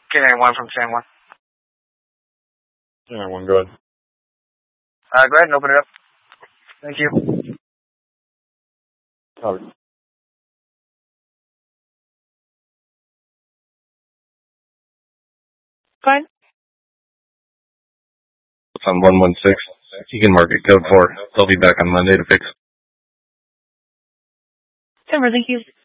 K91 from San Juan. K91, go ahead. Go ahead and open it up. Thank you. Copy. Fine. It's on 116. You can mark it code 4. They'll be back on Monday to fix. Timber, thank you.